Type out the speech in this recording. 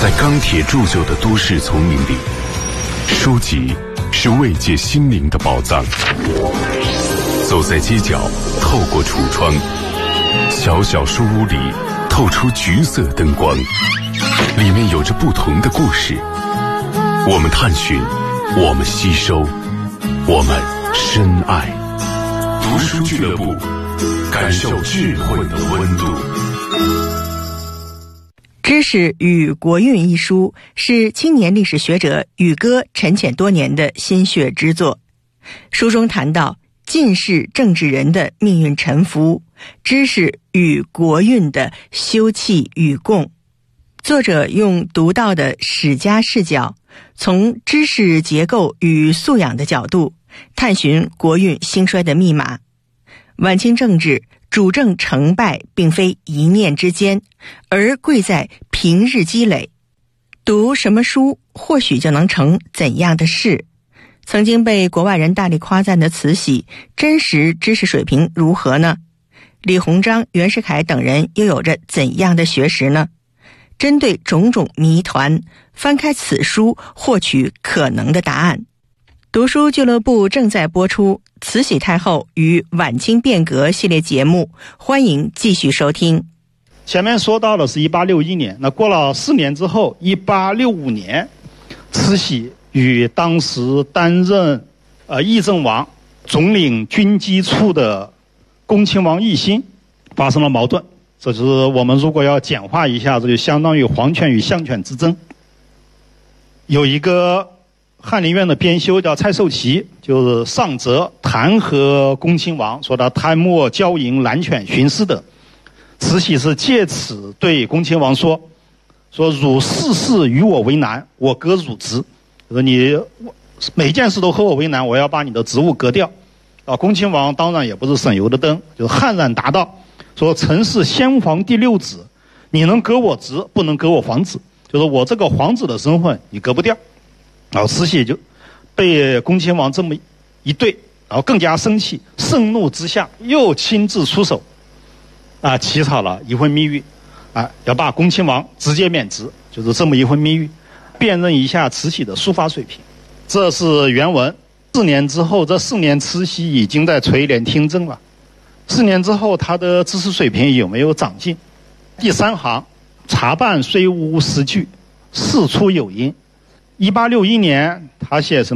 在钢铁铸就的都市丛林里，书籍是慰藉心灵的宝藏。走在街角，透过橱窗，小小书屋里透出橘色灯光，里面有着不同的故事。我们探寻，我们吸收，我们深爱。读书俱乐部，感受智慧的温度。 知识与国运一书是青年历史学者宇哥沉潜多年的心血之作。书中谈到进士政治人的命运沉浮，知识与国运的休戚与共。作者用独到的史家视角，从知识结构与素养的角度，探寻国运兴衰的密码。晚清政治主政成败并非一念之间，而贵在平日积累。读什么书或许就能成怎样的事。曾经被国外人大力夸赞的慈禧，真实知识水平如何呢？李鸿章、袁世凯等人又有着怎样的学识呢？针对种种谜团，翻开此书获取可能的答案。读书俱乐部正在播出慈禧太后与晚清变革系列节目，欢迎继续收听。 前面说到的是1861年，那过了4年之后，1865年，慈禧与当时担任议政王、总领军机处的恭亲王奕欣发生了矛盾。这就是我们如果要简化一下，这就相当于皇权与相权之争。有一个翰林院的编修叫蔡寿祺，就是上折弹劾恭亲王，说他贪墨骄淫、滥权徇私等。慈禧是借此对恭亲王说汝事事与我为难，我革汝职。说你每件事都和我为难，我要把你的职务革掉。恭亲王当然也不是省油的灯，就悍然答道，说臣是先皇第6子，你能革我职，不能革我皇子。就是我这个皇子的身份你革不掉。然后慈禧就被恭亲王这么一对，然后更加生气，盛怒之下又亲自出手，起草了一份密谕，要把恭亲王直接免职，就是这么一份密谕，辨认一下慈禧的书法水平。这是原文。4年之后，这4年慈禧已经在垂帘听政了。4年之后，他的知识水平有没有长进？第3行，查办虽无实据，事出有因。1861年，他写什么？